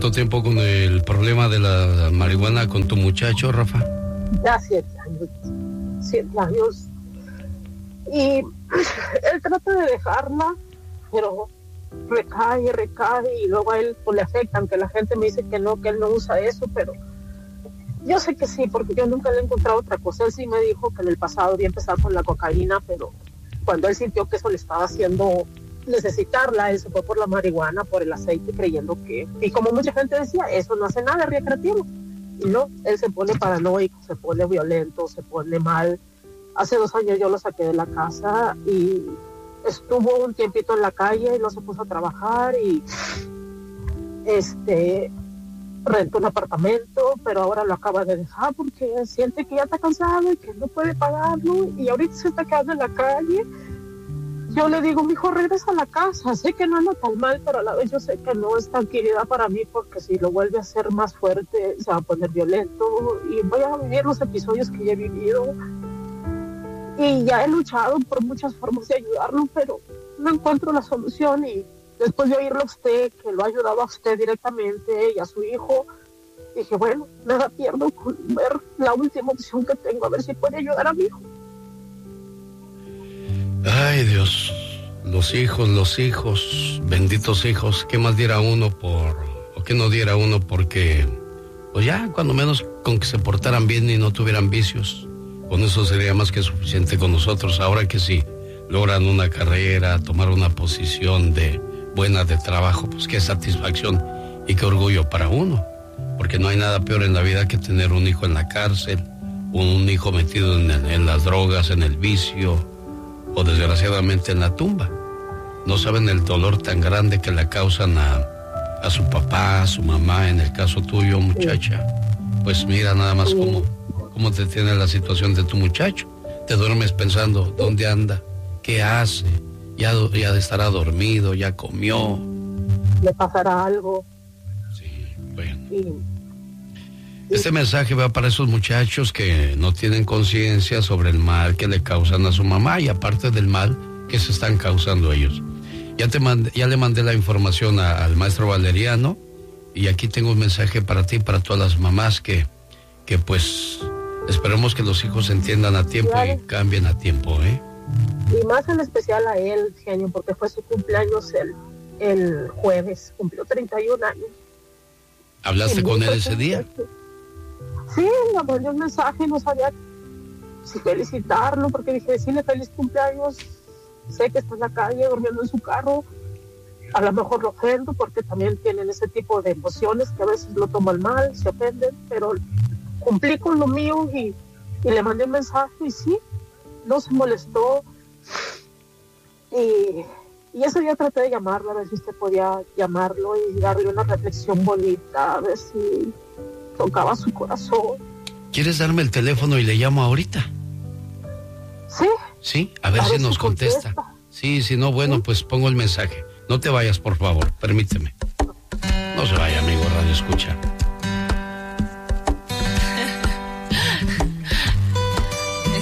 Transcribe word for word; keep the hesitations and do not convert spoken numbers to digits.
cuánto tiempo con el problema de la marihuana con tu muchacho, Rafa? Ya siete años. Siete años. Y él trata de dejarla, pero recae, recae, y luego a él pues, le afecta, aunque la gente me dice que no, que él no usa eso, pero yo sé que sí, porque yo nunca le he encontrado otra cosa. Él sí me dijo que en el pasado había empezado con la cocaína, pero cuando él sintió que eso le estaba haciendo necesitarla, él se fue por la marihuana, por el aceite, creyendo que, y como mucha gente decía, eso no hace nada, es recreativo. Y no, él se pone paranoico, se pone violento, se pone mal. Hace dos años yo lo saqué de la casa y estuvo un tiempito en la calle y no se puso a trabajar y este rentó un apartamento, pero ahora lo acaba de dejar porque siente que ya está cansado y que no puede pagarlo, y ahorita se está quedando en la calle. Yo le digo, mijo, regresa a la casa, sé que no anda tan mal, pero a la vez yo sé que no es tranquilidad para mí, porque si lo vuelve a hacer más fuerte se va a poner violento y voy a vivir los episodios que ya he vivido. Y ya he luchado por muchas formas de ayudarlo, pero no encuentro la solución. Y después de oírlo a usted, que lo ha ayudado a usted directamente y a su hijo, dije, bueno, nada pierdo con ver la última opción que tengo, a ver si puede ayudar a mi hijo. Ay, Dios, los hijos, los hijos, benditos hijos, ¿qué más diera uno por, o qué no diera uno porque, pues ya, cuando menos con que se portaran bien y no tuvieran vicios? Con eso sería más que suficiente con nosotros. Ahora que sí logran una carrera, tomar una posición de buena de trabajo, pues qué satisfacción y qué orgullo para uno. Porque no hay nada peor en la vida que tener un hijo en la cárcel, un hijo metido en, en las drogas, en el vicio, o desgraciadamente en la tumba. No saben el dolor tan grande que le causan a, a su papá, a su mamá, en el caso tuyo, muchacha. Pues mira nada más cómo... ¿Cómo te tiene la situación de tu muchacho? Te duermes pensando, ¿dónde anda? ¿Qué hace? Ya, ya estará dormido, ya comió. ¿Le pasará algo? Sí, bueno. Sí. Este mensaje va para esos muchachos que no tienen conciencia sobre el mal que le causan a su mamá y aparte del mal que se están causando ellos. Ya, te mandé, ya le mandé la información a, al maestro Valeriano y aquí tengo un mensaje para ti, para todas las mamás que, que pues... Esperemos que los hijos entiendan a tiempo claro. Y cambien a tiempo, ¿eh? Y más en especial a él, genio, porque fue su cumpleaños el, el jueves, cumplió treinta y un años. ¿Hablaste con él ese día? Sí, le mandé un mensaje, no sabía si felicitarlo, porque dije, decirle feliz cumpleaños, sé que está en la calle durmiendo en su carro, a lo mejor lo ofendo, porque también tienen ese tipo de emociones que a veces lo toman mal, se ofenden, pero... cumplí con lo mío y, y le mandé un mensaje y sí, no se molestó. Y, y ese día traté de llamarlo, a ver si usted podía llamarlo y darle una reflexión bonita, a ver si tocaba su corazón. ¿Quieres darme el teléfono y le llamo ahorita? Sí. Sí, a ver, a si ver nos si contesta. contesta. Sí, si no, bueno, ¿sí? Pues pongo el mensaje. No te vayas, por favor, permíteme. No se vaya, amigo Radio Escucha.